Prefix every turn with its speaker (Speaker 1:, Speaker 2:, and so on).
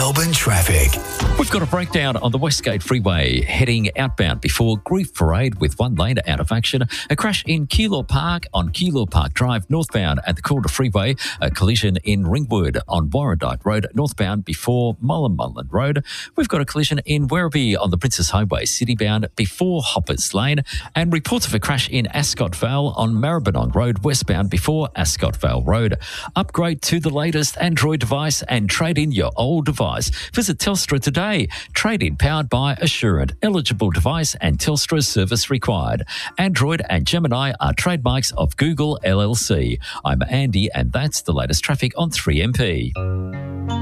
Speaker 1: Melbourne traffic.
Speaker 2: We've got a breakdown on the Westgate Freeway heading outbound before Grief Parade with one lane out of action. A crash in Keilor Park on Keilor Park Drive northbound at the Calder Freeway. A collision in Ringwood on Warrandyte Road northbound before Mullen Road. We've got a collision in Werribee on the Princess Highway citybound before Hoppers Lane. And reports of a crash in Ascot Vale on Maribyrnong Road westbound before Ascot Vale Road. Upgrade to the latest Android device and trade in your old device. Visit Telstra today. Trade-in powered by Assurant. Eligible device and Telstra service required. Android and Gemini are trademarks of Google LLC. I'm Andy and that's the latest traffic on 3MP.